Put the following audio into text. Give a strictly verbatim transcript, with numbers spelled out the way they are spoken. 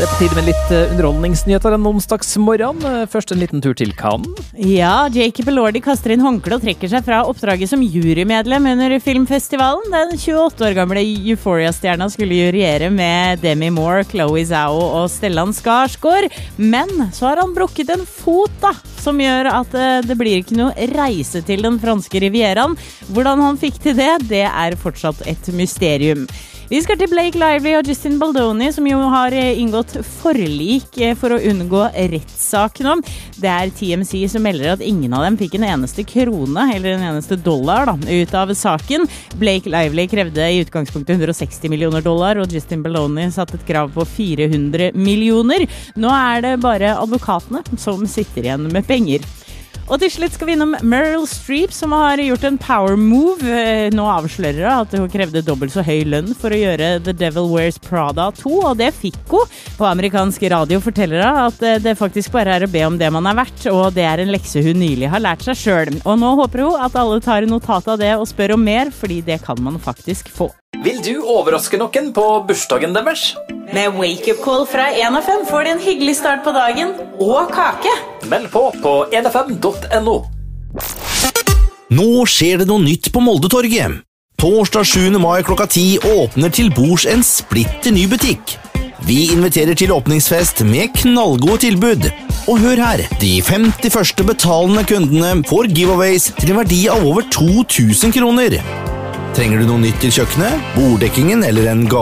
Det er på tide med litt underholdningsnyheter en onsdagsmorgen. Først en liten tur til Cannes. Ja, Jacob Elordi kaster inn håndkle og trekker seg fra oppdraget som jurymedlem under filmfestivalen. Den tjueåtte år gamle Euphoria-stjerna skulle juriere med Demi Moore, Chloe Zhao og Stellan Skarsgård. Men så har han brukket en fot da, som gjør at det blir ikke noe reise til den franske rivieraen. Hvordan han fikk til det, det er fortsatt et mysterium. Vi skal til Blake Lively og Justin Baldoni, som jo har inngått forlik for å unngå rettssaken om. Det er T M Z som melder at ingen av dem fikk en eneste krone, eller en eneste dollar da, ut av saken. Blake Lively krevde i utgangspunktet hundre og seksti millioner dollar, og Justin Baldoni satte et krav på fire hundre millioner. Nå er det bare advokatene som sitter igjen med penger. Og til slutt skal vi innom Meryl Streep, som har gjort en power move. Nå avslører hun at hun krevde dobbelt så høy lønn for å gjøre The Devil Wears Prada to, og det fikk hun. På amerikansk radio forteller hun at det faktisk bare er å be om det man er verdt, og det er en lekse hun nylig har lært seg selv. Og nå håper hun at alle tar notat av det og spør om mer, fordi det kan man faktisk få. Vil du overraske noen på bursdagen deres? Med Wake Up Call fra en F M får de en hyggelig start på dagen og kake. Meld på på en f m punktum no. Nå skjer det noe nytt på Moldetorget. Torsdag sjuende mai klokka ti åpner til bords en splitter ny butikk. Vi inviterer til åpningsfest med knallgode tilbud. Og hør her, de femti første betalende kundene får giveaways til en verdi av over to tusen kroner. Trenger du noe nytt til kjøkkenet, borddekkingen eller en gave?